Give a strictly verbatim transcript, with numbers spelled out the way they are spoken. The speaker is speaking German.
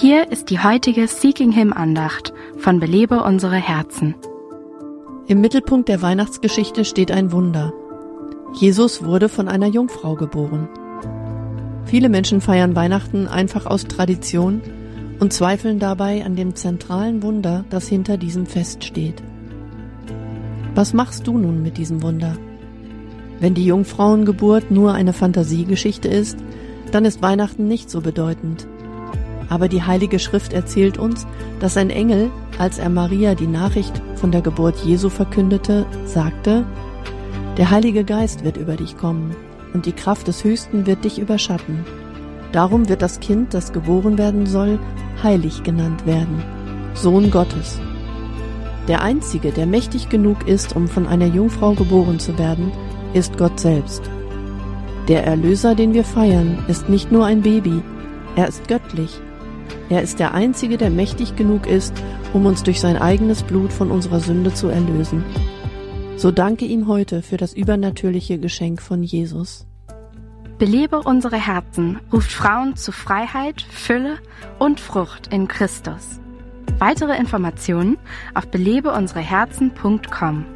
Hier ist die heutige Seeking Him Andacht von Belebe unsere Herzen. Im Mittelpunkt der Weihnachtsgeschichte steht ein Wunder. Jesus wurde von einer Jungfrau geboren. Viele Menschen feiern Weihnachten einfach aus Tradition und zweifeln dabei an dem zentralen Wunder, das hinter diesem Fest steht. Was machst du nun mit diesem Wunder? Wenn die Jungfrauengeburt nur eine Fantasiegeschichte ist, dann ist Weihnachten nicht so bedeutend. Aber die Heilige Schrift erzählt uns, dass ein Engel, als er Maria die Nachricht von der Geburt Jesu verkündete, sagte: Der Heilige Geist wird über dich kommen und die Kraft des Höchsten wird dich überschatten. Darum wird das Kind, das geboren werden soll, heilig genannt werden, Sohn Gottes. Der Einzige, der mächtig genug ist, um von einer Jungfrau geboren zu werden, ist Gott selbst. Der Erlöser, den wir feiern, ist nicht nur ein Baby, er ist göttlich. Er ist der Einzige, der mächtig genug ist, um uns durch sein eigenes Blut von unserer Sünde zu erlösen. So danke ihm heute für das übernatürliche Geschenk von Jesus. Belebe unsere Herzen ruft Frauen zu Freiheit, Fülle und Frucht in Christus. Weitere Informationen auf belebe unsere herzen punkt com.